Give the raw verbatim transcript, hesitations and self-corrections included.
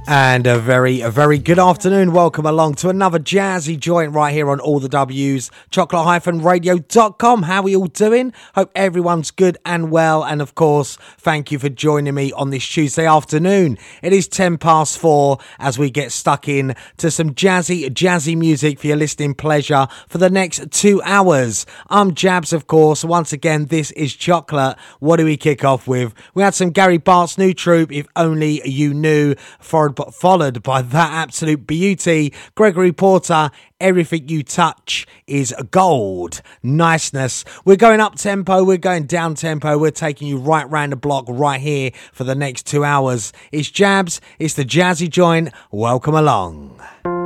And a very, a very good afternoon. Welcome along to another jazzy joint right here on All the W's, chocolate radio dot com. How are we all doing? Hope everyone's good and well. And of course, thank you for joining me on this Tuesday afternoon. It is ten past four as we get stuck in to some jazzy, jazzy music for your listening pleasure for the next two hours. I'm Jabs, of course. Once again, this is Chocolate. What do we kick off with? We had some Gary Bart's new troupe, If Only You Knew, followed but followed by that absolute beauty, Gregory Porter, Everything You Touch Is Gold. Niceness. We're going up tempo, we're going down tempo, we're taking you right round the block right here for the next two hours. It's Jabs, it's the Jazzy Joint. Welcome along.